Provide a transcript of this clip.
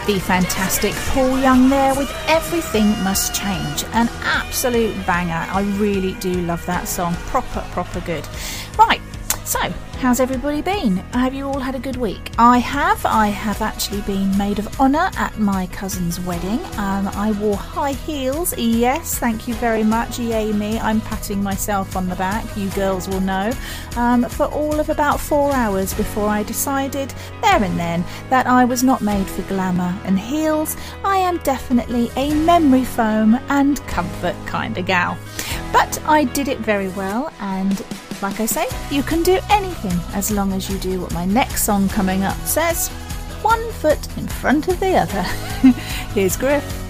The fantastic Paul Young there with Everything Must Change. An absolute banger. I really do love that song. Proper good. Right, so how's everybody been? Have you all had a good week? I have actually been maid of honour at my cousin's wedding. I wore high heels. Yes, thank you very much. Yay me. I'm patting myself on the back, you girls will know, for all of about 4 hours before I decided there and then that I was not made for glamour and heels. I am definitely a memory foam and comfort kind of gal. But I did it very well, and like I say, you can do anything as long as you do what my next song coming up says: one foot in front of the other. Here's Griff.